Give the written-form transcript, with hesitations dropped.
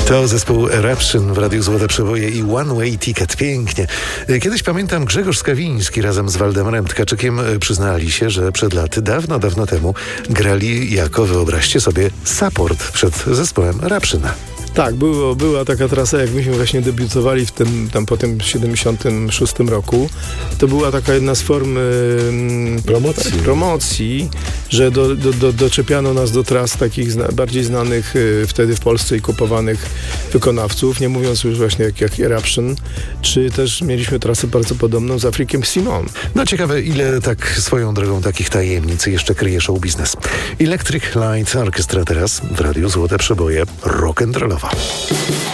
To zespół Eruption w Radiu Złote Przeboje i One Way Ticket. Pięknie. Kiedyś pamiętam, Grzegorz Skawiński razem z Waldemarem Tkaczykiem przyznali się, że przed laty, dawno temu grali jako, wyobraźcie sobie, support przed zespołem Eruption. Tak, była taka trasa, jak myśmy właśnie debiutowali w tym, tam po tym 76 roku. To była taka jedna z form promocji, że doczepiano nas do tras takich bardziej znanych wtedy w Polsce i kupowanych wykonawców, nie mówiąc już właśnie jak Eruption, czy też mieliśmy trasę bardzo podobną z Afrikiem Simon. No ciekawe, ile tak swoją drogą takich tajemnic jeszcze kryje show biznes. Electric Light Orchestra teraz w Radiu Złote Przeboje rock'n'rollowa.